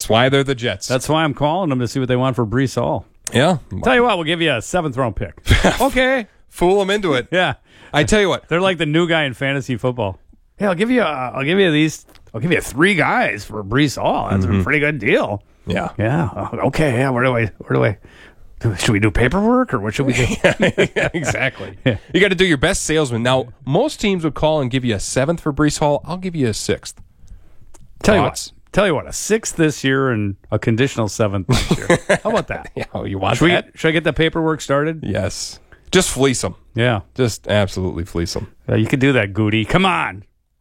That's why they're the Jets. That's why I'm calling them to see what they want for Breece Hall. Yeah. Tell you what, we'll give you a 7th-round pick. Okay. Fool them into it. Yeah. I tell you what. They're like the new guy in fantasy football. Hey, I'll give you 3 guys for Breece Hall. That's a pretty good deal. Yeah. Yeah. Okay. Yeah. Where do I? Should we do paperwork or what should we do? Yeah, exactly. Yeah. You got to do your best salesman. Now, most teams would call and give you a 7th for Breece Hall. I'll give you a 6th. Tell you what, a 6th this year and a conditional 7th next year. How about that? Yeah, you want should that? Should I get the paperwork started? Yes. Just fleece them. Yeah. Just absolutely fleece them. You could do that, Goody. Come on.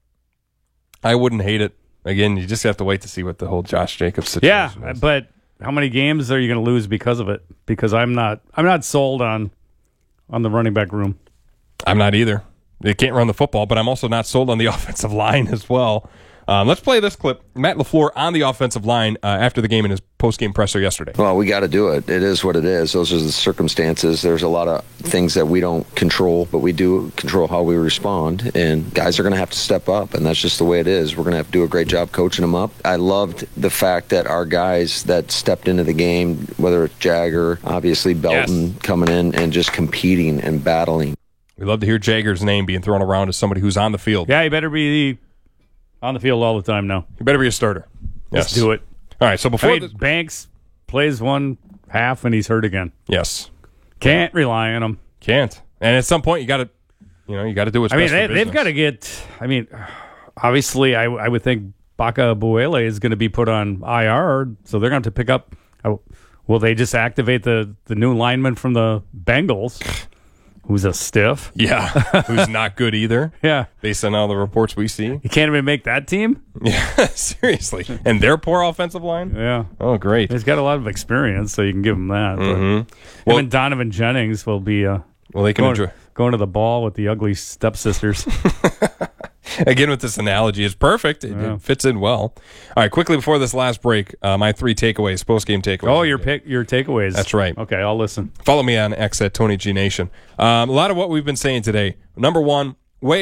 I wouldn't hate it. Again, you just have to wait to see what the whole Josh Jacobs situation is. But how many games are you going to lose because of it? Because I'm not sold on the running back room. I'm not either. They can't run the football, but I'm also not sold on the offensive line as well. Let's play this clip. Matt LaFleur on the offensive line after the game in his post-game presser yesterday. Well, we got to do it. It is what it is. Those are the circumstances. There's a lot of things that we don't control, but we do control how we respond. And guys are going to have to step up, and that's just the way it is. We're going to have to do a great job coaching them up. I loved the fact that our guys that stepped into the game, whether it's Jagger, obviously Belton coming in and just competing and battling. We love to hear Jagger's name being thrown around as somebody who's on the field. Yeah, he better be on the field all the time now. You better be a starter. Yes. Let's do it. All right, so before Banks plays one half and he's hurt again. Yes. Can't rely on him. Can't. And at some point you got to do what's best for business. They've got to get obviously I would think Baka Buele is going to be put on IR, so they're going to have to pick up will they just activate the new lineman from the Bengals? Who's a stiff. Yeah, who's not good either. Yeah. Based on all the reports we see. You can't even make that team? Yeah, seriously. And their poor offensive line? Yeah. Oh, great. He's got a lot of experience, so you can give him that. Mm-hmm. Him and Donovan Jennings will be they can going to the ball with the ugly stepsisters. Again, with this analogy, it's perfect. It fits in well. All right, quickly before this last break, my 3 takeaways, post-game takeaways. Oh, your takeaways. That's right. Okay, I'll listen. Follow me on X at Tony G Nation. A lot of what we've been saying today. Number 1,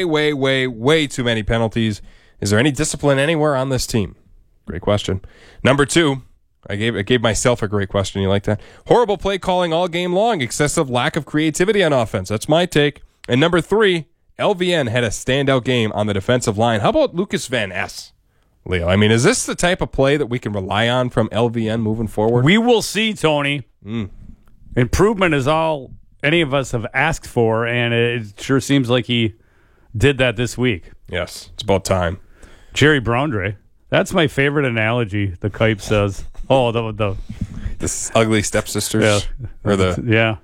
way too many penalties. Is there any discipline anywhere on this team? Great question. Number 2, I gave myself a great question. You like that? Horrible play calling all game long. Excessive lack of creativity on offense. That's my take. And number 3, LVN had a standout game on the defensive line. How about Lucas Van Ness, Leo? I mean, is this the type of play that we can rely on from LVN moving forward? We will see, Tony. Improvement is all any of us have asked for, and it sure seems like he did that this week. Yes, it's about time. Jerry Brownray. That's my favorite analogy, the Kipe says. Oh, the ugly stepsisters. Yeah.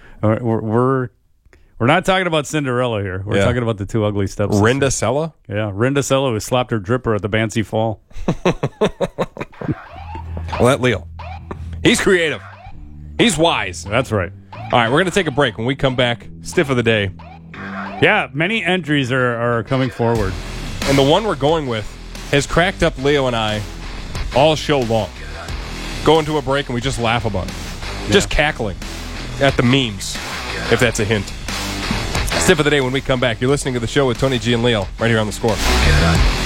We're not talking about Cinderella here. We're talking about the 2 ugly stepsisters. Rinda Sella? Yeah, Rinda Sella who slapped her dripper at the Bancy Fall. Well, that Leo. He's creative. He's wise. That's right. All right, we're going to take a break. When we come back, stiff of the day. Yeah, many entries are coming forward. And the one we're going with has cracked up Leo and I all show long. Go into a break and we just laugh about it. Yeah. Just cackling at the memes, if that's a hint. Stiff of the day when we come back. You're listening to the show with Tony G and Leo right here on The Score.